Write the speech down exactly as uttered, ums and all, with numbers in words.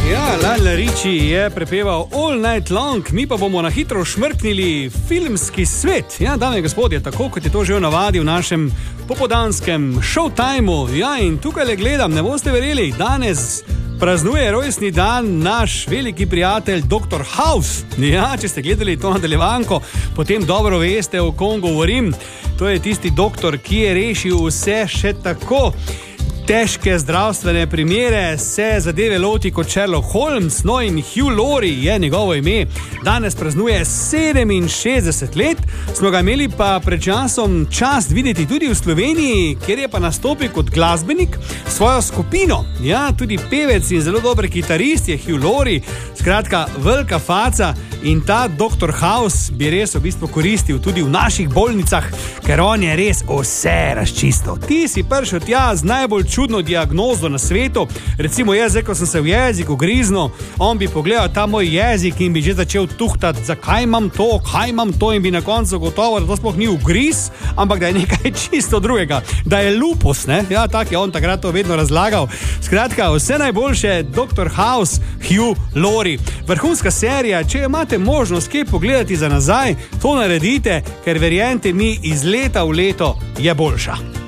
Ja, Lionel Richie je prepeval All Night Long, mi pa bomo na hitro šmrknili filmski svet. Ja, dame in gospodje, tako kot je to že v navadi v našem popodanskem showtimeu. Ja, in tukaj le gledam, ne boste verjeli, danes praznuje rojstni dan naš veliki prijatelj doktor House. Ja, če ste gledali to nadaljevanko, potem dobro veste, o kom govorim. To je tisti doktor, ki je rešil vse še tako težke zdravstvene primere, se zadeve loti kot Sherlock Holmes, no in Hugh Laurie je njegovo ime. Danes praznuje sedeminšestdeset let, smo ga imeli pa pred časom čast videti tudi v Sloveniji, kjer je pa nastopil kot glasbenik svojo skupino. Ja, tudi pevec in zelo dober kitarist je Hugh Laurie, skratka velika faca in ta doktor House bi res v bistvu koristil tudi v naših bolnicah, ker on je res vse razčistil. Ti si prišel tja z najbolj čudno diagnozo na svetu, recimo jaz, ko sem se v jeziku griznil, on bi pogledal ta moj jezik in bi že začel tuhtati, zakaj imam to, kaj imam to, in bi na koncu gotovo, da to sploh ni ugriz, ampak da je nekaj čisto drugega, da je lupus, ne? Ja, tak je on takrat to vedno razlagal. Skratka, vse najboljše, doktor House, Hugh Laurie. Vrhunska serija, če imate možnost kje pogledati za nazaj, to naredite, ker verjemite mi, iz leta v leto je boljša.